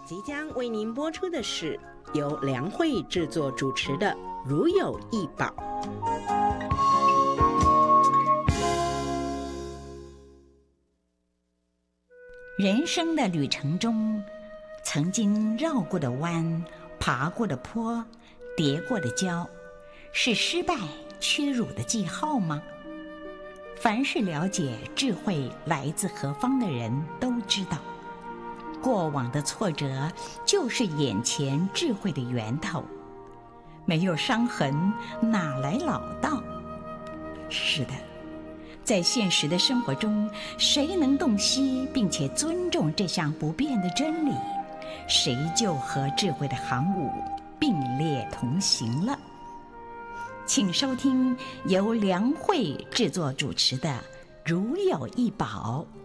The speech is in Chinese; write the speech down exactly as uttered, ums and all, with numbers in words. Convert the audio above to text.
即将为您播出的是由梁慧制作主持的《如有一宝》。 人生的旅程中，曾经绕过的弯、爬过的坡、跌过的跤，是失败屈辱的记号吗？凡是了解智慧来自何方的人都知道，过往的挫折就是眼前智慧的源头。没有伤痕，哪来老道？是的，在现实的生活中，谁能洞悉并且尊重这项不变的真理，谁就和智慧的航母并列同行了。请收听由梁慧制作主持的《如有一宝》。